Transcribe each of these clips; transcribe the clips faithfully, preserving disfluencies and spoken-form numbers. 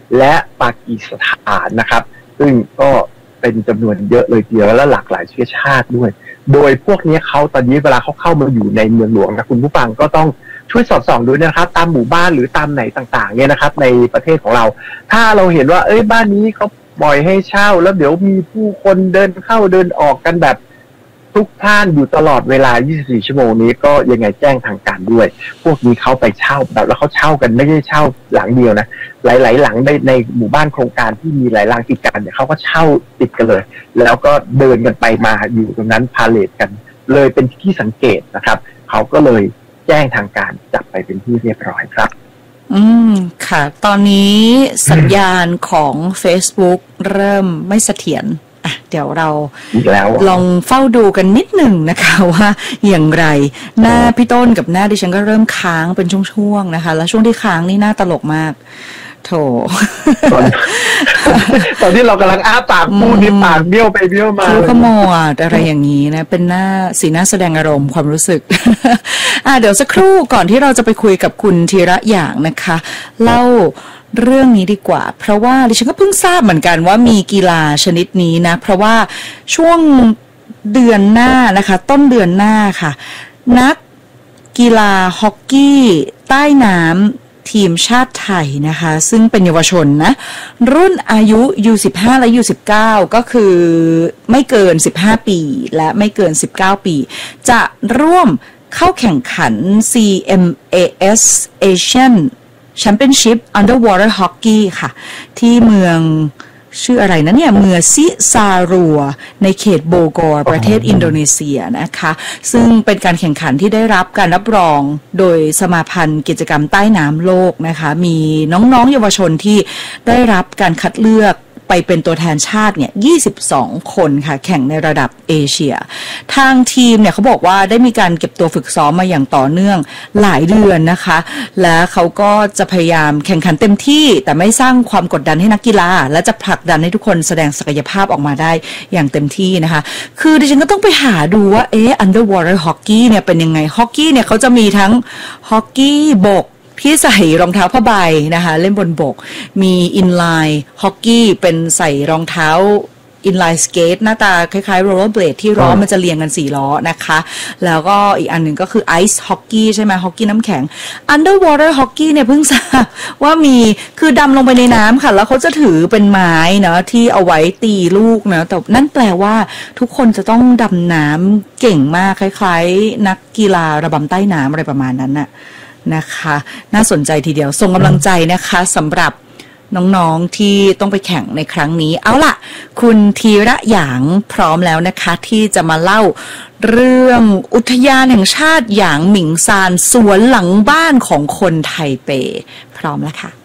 และปากีสถานนะครับซึ่งก็เป็นจำนวนเยอะเลยทีเดียวและหลากหลายเชื้อชาติด้วยโดยพวกนี้เขาตอนนี้เวลาเขาเข้ามาอยู่ในเมืองหลวงนะคุณผู้ฟังก็ต้องช่วยสอดส่องดูนะครับตามหมู่บ้านหรือตามไหนต่างๆเนี่ยนะครับในประเทศของเราถ้าเราเห็นว่าเอ้ยบ้านนี้เขาปล่อยให้เช่าแล้วเดี๋ยวมีผู้คนเดินเข้าเดินออกกันแบบทุกท่านอยู่ตลอดเวลายี่สิบสี่ชั่วโมงนี้ก็ยังไงแจ้งทางการด้วยพวกนี้เขาไปเช่าแบบแล้วเขาเช่ากันไม่ได้เช่าหลังเดียวนะหลายๆหลังในในหมู่บ้านโครงการที่มีหลายหลังติดกันเนี่ยเขาก็เช่าติดกันเลยแล้วก็เดินกันไปมาอยู่ตรงนั้นพาเลทกันเลยเป็นที่สังเกตนะครับเขาก็เลยแจ้งทางการจับไปเป็นที่เรียบร้อยครับอืมค่ะตอนนี้สัญญาณของ Facebook เริ่มไม่เสถียรอ่ะเดี๋ยวเราลองเฝ้าดูกันนิดหนึ่งนะคะว่าอย่างไรหน้าพี่ต้นกับหน้าดิฉันก็เริ่มค้างเป็นช่วงๆนะคะแล้วช่วงที่ค้างนี่น่าตลกมากโถตอนตอนที่เรากำลังอ้าปากพูดนี่ปากเบี้ยวไปเบี้ยวมาคือขโมยอะไรอย่างนี้นะเป็นหน้าสีหน้าแสดงอารมณ์ความรู้สึกอ่ะเดี๋ยวสักครู่ก่อนที่เราจะไปคุยกับคุณธีระอย่างนะคะเล่าเรื่องนี้ดีกว่าเพราะว่าดิฉันก็เพิ่งทราบเหมือนกันว่ามีกีฬาชนิดนี้นะเพราะว่าช่วงเดือนหน้านะคะต้นเดือนหน้าค่ะนักกีฬาฮอกกี้ใต้น้ำทีมชาติไทยนะคะซึ่งเป็นเยาวชนนะรุ่นอายุ ยู สิบห้า และ ยู สิบเก้า ก็คือไม่เกินสิบห้าปีและไม่เกินสิบเก้าปีจะร่วมเข้าแข่งขัน ซี เอ็ม เอ เอส Asian Championship Underwater Hockey ค่ะที่เมืองชื่ออะไรนะเนี่ยเมืองซิซารัวในเขตโบกอร์ประเทศอินโดนีเซียนะคะซึ่งเป็นการแข่งขันที่ได้รับการรับรองโดยสมาพันธ์กิจกรรมใต้น้ำโลกนะคะมีน้องๆเยาวชนที่ได้รับการคัดเลือกไปเป็นตัวแทนชาติเนี่ยยี่สิบสองคนค่ะแข่งในระดับเอเชียทางทีมเนี่ยเขาบอกว่าได้มีการเก็บตัวฝึกซ้อมมาอย่างต่อเนื่องหลายเดือนนะคะและเขาก็จะพยายามแข่งขันเต็มที่แต่ไม่สร้างความกดดันให้นักกีฬาและจะผลักดันให้ทุกคนแสดงศักยภาพออกมาได้อย่างเต็มที่นะคะคือดิฉันก็ต้องไปหาดูว่าเอ๊ะ underwater hockey เนี่ยเป็นยังไงฮอกกี้เนี่ยเขาจะมีทั้งฮอกกี้บกที่ใส่รองเท้าผ้าใบนะคะเล่นบนบกมีอินไลน์ฮอกกี้เป็นใส่รองเท้าอินไลน์สเกตหน้าตาคล้ายๆโรลเลอร์เบลดที่ล้อมันจะเรียงกันสี่ล้อนะคะแล้วก็อีกอันหนึ่งก็คือไอซ์ฮอกกี้ใช่ไหมฮอกกี้น้ำแข็ง Underwater Hockey เนี่ยเพิ่งทราบว่ามีคือดำลงไปในน้ำค่ะแล้วเขาจะถือเป็นไม้เนาะที่เอาไว้ตีลูกนะแต่นั่นแปลว่าทุกคนจะต้องดำน้ำเก่งมากคล้ายๆนักกีฬาระบำใต้น้ำอะไรประมาณนั้นน่ะนะคะน่าสนใจทีเดียวส่งกำลังใจนะคะสำหรับน้องๆที่ต้องไปแข่งในครั้งนี้เอาล่ะคุณธีระหยางพร้อมแล้วนะคะที่จะมาเล่าเรื่องอุทยานแห่งชาติหยางหมิงซานสวนหลังบ้านของคนไทเปพร้อมแล้วค่ะ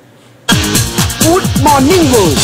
Good Morning World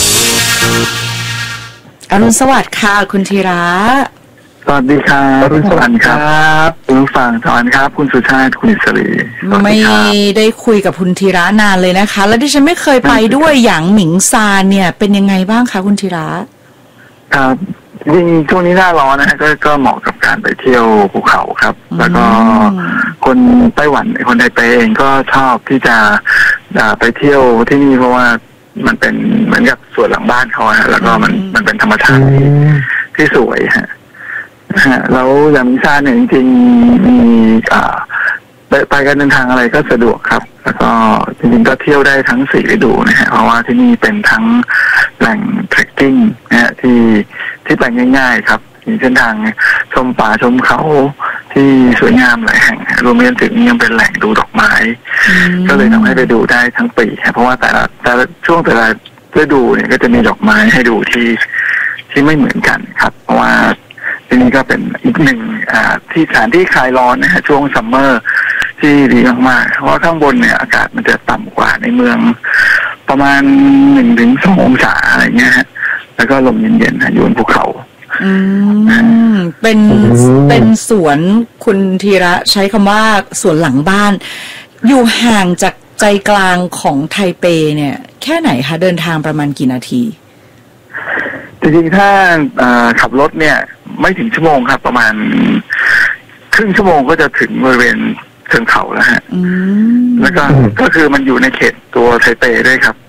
อรุณสวัสดิ์ค่ะคุณธีระสวัสดีครับอรุณสวัสดิ์ครับคุณผู้ฟังสวัสดีครับคุณสุชาติคุณอิสรีไม่ได้คุยกับคุณธีระนานเลยนะคะแล้วดิฉันไม่เคยไปด้วยหยางหมิงซานเนี่ยเป็นยังไงบ้างคะคุณธีระครับจริงช่วงนี้หน้าร้อนนะฮะก็ก็เหมาะกับการไปเที่ยวภูเขาครับแล้วก็คนไต้หวันคนไทเปเองก็ชอบที่จะไปเที่ยวที่นี่เพราะว่ามันเป็นเหมือนกับสวนหลังบ้านเขาฮะแล้วก็มันมันเป็นธรรมชาติที่สวยฮะแล้วอย่างมิซานเนี่ยจริงๆมีไปไปการเดินทางอะไรก็สะดวกครับแล้วก็จริงๆก็เที่ยวได้ทั้งสี่ฤดูนะฮะเพราะว่าที่นี่เป็นทั้งแหล่งเทรคกิ้งนะฮะที่ที่ไปง่ายๆครับมีเส้นทางชมป่าชมเขาที่สวยงามหลายแห่งรวมไปถึงยังเป็นแหล่งดูดอกไม้ก็เลยทำให้ไปดูได้ทั้งปีเพราะว่าแต่ละแต่ละช่วงแต่ละฤดูเนี่ยก็จะมีดอกไม้ให้ดูที่ที่ไม่เหมือนกันครับเพราะว่าที่นี่ก็เป็นอีกหนึ่งที่สถานที่คลายร้อนนะฮะช่วงซัมเมอร์ที่ดีมากๆเพราะว่าข้างบนเนี่ยอากาศมันจะต่ำกว่าในเมืองประมาณหนึ่งถึงสององศาอะไรเงี้ยฮะแล้วก็ลมเย็นๆอยู่บนภูเขาอืมเป็นเป็นสวนคุณธีระใช้คำว่าสวนหลังบ้านอยู่ห่างจากใจกลางของไทเปเนี่ยแค่ไหนคะเดินทางประมาณกี่นาทีจริงๆถ้าขับรถเนี่ยไม่ถึงชั่วโมงครับประมาณครึ่งชั่วโมงก็จะถึงบริเวณเชิงเขาแล้วฮะแล้วก็ก็คือมันอยู่ในเขตตัวไทเปด้วยครับ